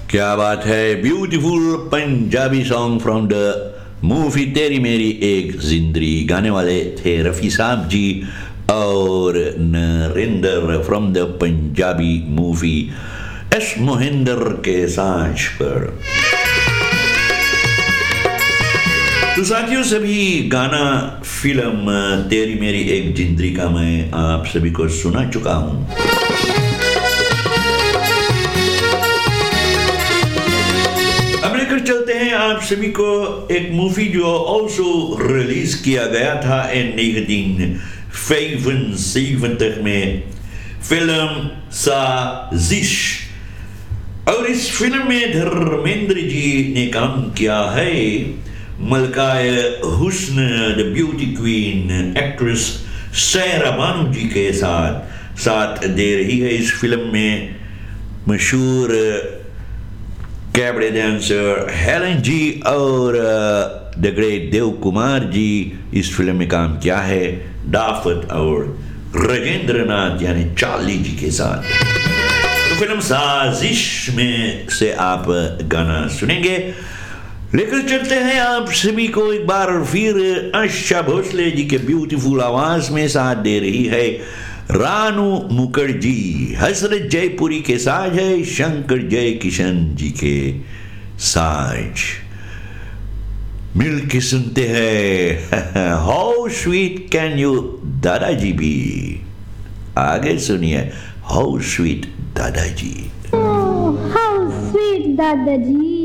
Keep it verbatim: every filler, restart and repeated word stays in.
क्या बात है, beautiful Punjabi song from the movie तेरी मेरी एक जिंदगी। गाने वाले थे रफ़ी साहब जी और Narendra from the Punjabi movie S Mohinder के सांच पर। तो साथियों, सभी गाना फिल्म तेरी मेरी एक जिंदगी का मैं आप सभी को सुना चुका हूं। अब लेकर चलते हैं आप सभी को एक मूवी जो ऑल्सो रिलीज किया गया था इन नाइनटीन फ़िफ़्टी में, फिल्म साजिश। और इस फिल्म में धर्मेंद्र जी ने काम किया है। मलकाए हुस्न द ब्यूटी क्वीन एक्ट्रेस सहरा बानो जी के साथ साथ दे रही है इस फिल्म में मशहूर कैबरे डांसर हेलन जी और द ग्रेट देव कुमार जी इस फिल्म में काम किया है डाफत और राजेंद्र नाथ यानी चार्ली जी के साथ। तो फिल्म साजिश में से आप गाना सुनेंगे। लेकर चलते हैं आप सभी को एक बार फिर आशा भोसले जी के ब्यूटीफुल आवाज में साथ दे रही है रानू मुखर्जी। हसरत जयपुरी के साज है शंकर जय किशन जी के साज। मिल के सुनते हैं हाउ स्वीट कैन यू दादाजी भी। आगे सुनिए हाउ स्वीट दादाजी। हाउ स्वीट दादाजी।